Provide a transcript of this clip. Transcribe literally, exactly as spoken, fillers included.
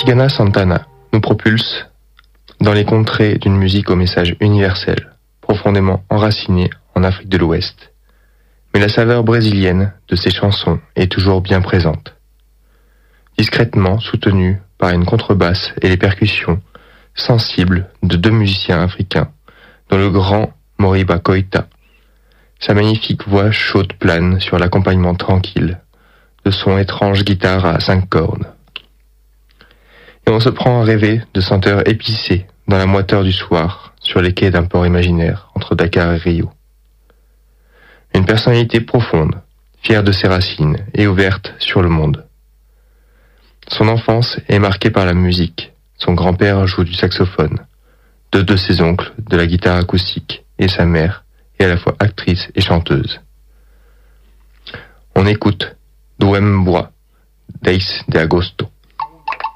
Tigana Santana nous propulse dans les contrées d'une musique au message universel, profondément enracinée en Afrique de l'Ouest. Mais la saveur brésilienne de ses chansons est toujours bien présente. Discrètement soutenue par une contrebasse et les percussions sensibles de deux musiciens africains, dont le grand Moriba Koita. Sa magnifique voix chaude plane sur l'accompagnement tranquille de son étrange guitare à cinq cordes. Et on se prend à rêver de senteurs épicées dans la moiteur du soir, sur les quais d'un port imaginaire entre Dakar et Rio. Une personnalité profonde, fière de ses racines et ouverte sur le monde. Son enfance est marquée par la musique. Son grand-père joue du saxophone, deux de ses oncles de la guitare acoustique, et sa mère est à la fois actrice et chanteuse. On écoute Douembwa, d'Ace de Agosto.